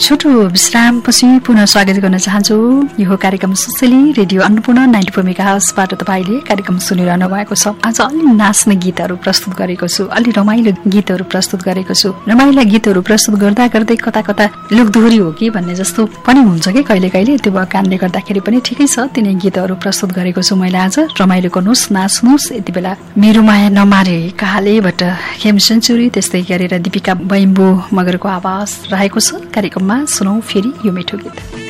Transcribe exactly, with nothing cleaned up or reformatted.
छोटो विश्रामपछि पुनः स्वागत गर्न चाहन्छु। यो हो कार्यक्रम सुसेली रेडियो अन्नपूर्ण नाइन्टी फोर मेगाहर्जबाट तपाईँले कार्यक्रम सुनिरहनु भएको छ। आज अलि नाच्ने गीतहरू प्रस्तुत गरेको छु, अलि रमाइलो गीतहरू प्रस्तुत गरेको छु। रमाइला गीतहरू प्रस्तुत गर्दा गर्दै कता कता लोकदोहोरी हो कि भन्ने जस्तो पनि हुन्छ कि कहिले कहिले, त्यो भएको कारणले गर्दाखेरि पनि ठिकै छ। तिनै गीतहरू प्रस्तुत गरेको छु मैले आज। रमाइलो गर्नुहोस्, नाच्नुहोस्। यति बेला मेरो माया नमारे कालेबाट खेम सेन्चुरी, त्यस्तै गरेर दीपिका बैम्बो मगरको आवाज रहेको छ कार्यक्रममा। सुनौ फेरि यो मिठो गीत।